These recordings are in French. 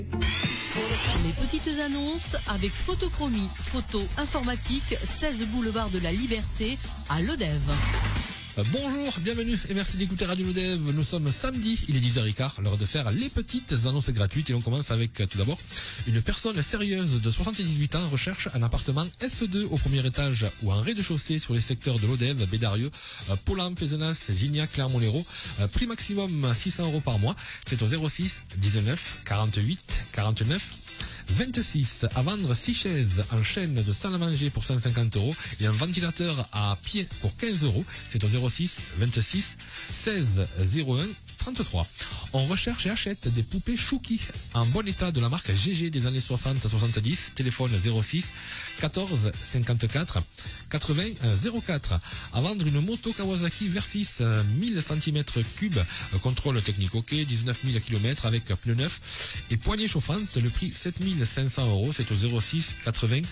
Les petites annonces avec Photochromie, photo informatique, 16 boulevard de la Liberté à Lodève. Bonjour, bienvenue et merci d'écouter Radio Lodève. Nous sommes samedi, il est 10h15, l'heure de faire les petites annonces gratuites et on commence avec tout d'abord une personne sérieuse de 78 ans recherche un appartement F2 au premier étage ou en rez-de-chaussée sur les secteurs de Lodève, Bédarieux, Polan, Pézenas, Gignac, Clermont-Lérault. Prix maximum 600 € par mois. C'est au 06 19 48 49 26. À vendre 6 chaises en chaîne de salle à manger pour 150 € et un ventilateur à pied pour 15 €. C'est au 06 26 16 01 33. On recherche et achète des poupées Chouki en bon état de la marque GG des années 60 à 70. Téléphone 06 14 54 80 04. À vendre une moto Kawasaki Versys 1000 cm3, contrôle technique OK, 19 000 km avec pneus neufs et poignée chauffante. Le prix 7500 €. C'est au 06 80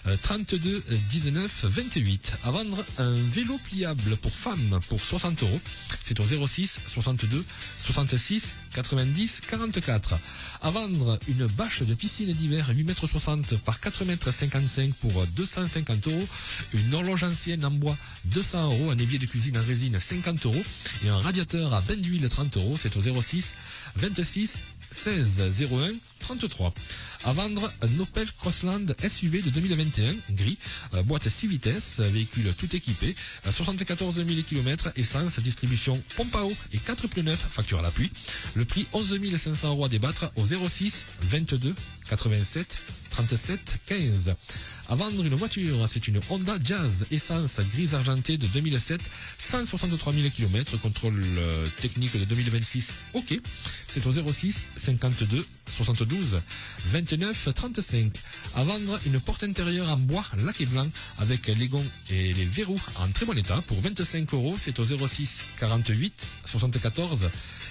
32 19 28. À vendre un vélo pliable pour femmes pour 60 €. C'est au 06 62 66 90 44. À vendre une bâche de piscine d'hiver 8,60 m par 4,55 m pour 250 €. Une horloge ancienne en bois 200 €. Un évier de cuisine en résine 50 € et un radiateur à bain d'huile 30 €. C'est au 06 26 16 01 33. À vendre un Opel Crossland SUV de 2021, gris, boîte 6 vitesses, véhicule tout équipé, 74 000 km, essence, distribution pompe à eau et 4 pneus neufs, facture à l'appui. Le prix 11 500 € à débattre au 06 22 87 37 15. À vendre une voiture, c'est une Honda Jazz essence grise argentée de 2007, 163 000 km, contrôle technique de 2026 OK. C'est au 06 52 72 29 35. À vendre une porte intérieure en bois laqué blanc avec les gonds et les verrous en très bon état pour 25 €. C'est au 06 48 74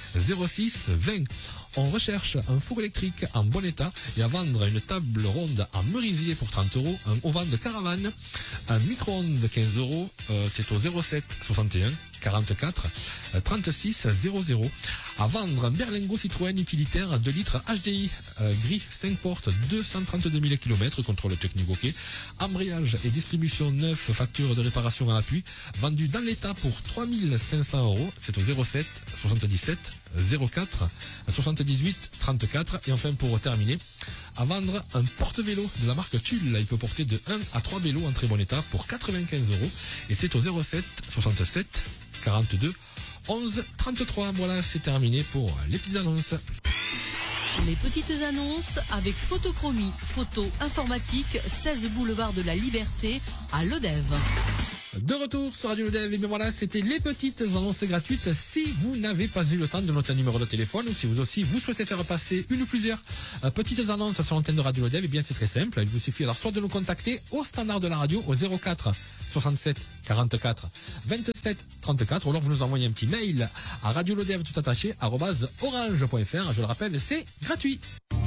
06 20. On recherche un four électrique en bon état et à vendre une table ronde en merisier pour 30 €, un auvent de caravane, un micro-ondes 15 €, c'est au 07 61 44 36 00. À vendre un berlingot Citroën utilitaire 2 litres HDI gris 5 portes 232 000 km, contrôle technique OK, embrayage et distribution neuf, facture de réparation à l'appui, vendu dans l'état pour 3 500 €. C'est au 07 77 04 78 34. Et enfin pour terminer, à vendre un porte-vélo de la marque Tulle. Il peut porter de 1 à 3 vélos en très bon état pour 95 € et c'est au 07 67 42 11 33. Voilà, c'est terminé pour les petites annonces. Les petites annonces avec Photochromie, photo informatique, 16 boulevard de la Liberté à Lodève. De retour sur Radio Lodève, et bien voilà, c'était les petites annonces gratuites. Si vous n'avez pas eu le temps de noter un numéro de téléphone, ou si vous aussi vous souhaitez faire passer une ou plusieurs petites annonces sur l'antenne de Radio Lodève, et bien c'est très simple. Il vous suffit alors soit de nous contacter au standard de la radio au 04 67 44 27 34, ou alors vous nous envoyez un petit mail à radiolodève tout attaché @orange.fr. Je le rappelle, c'est gratuit.